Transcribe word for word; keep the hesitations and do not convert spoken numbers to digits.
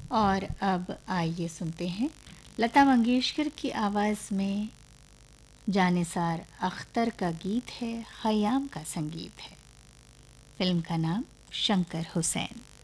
और अब आइए सुनते हैं लता मंगेशकर की आवाज़ में जानिसार अख्तर का गीत है, खयाम का संगीत है। फिल्म का नाम शंकर हुसैन।